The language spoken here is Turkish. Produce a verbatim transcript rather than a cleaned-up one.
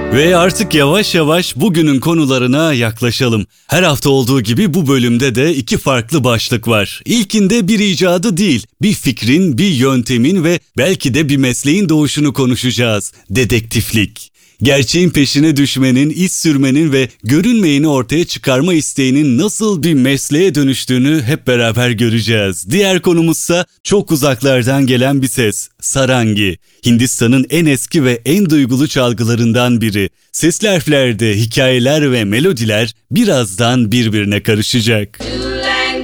Ve artık yavaş yavaş bugünün konularına yaklaşalım. Her hafta olduğu gibi bu bölümde de iki farklı başlık var. İlkinde bir icadı değil, bir fikrin, bir yöntemin ve belki de bir mesleğin doğuşunu konuşacağız. Dedektiflik. Gerçeğin peşine düşmenin, iz sürmenin ve görünmeyeni ortaya çıkarma isteğinin nasıl bir mesleğe dönüştüğünü hep beraber göreceğiz. Diğer konumuzsa çok uzaklardan gelen bir ses, sarangi. Hindistan'ın en eski ve en duygulu çalgılarından biri. Sesli harflerde hikayeler ve melodiler birazdan birbirine karışacak.